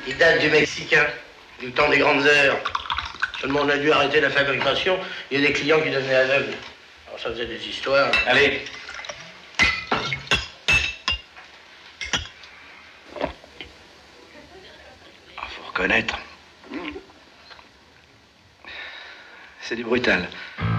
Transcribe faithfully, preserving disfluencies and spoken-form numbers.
Il date du Mexicain, du temps des grandes heures. Seulement on a dû arrêter la fabrication. Il y a des clients qui devenaient aveugles. Alors ça faisait des histoires. Allez. Ah, faut reconnaître. C'est du brutal.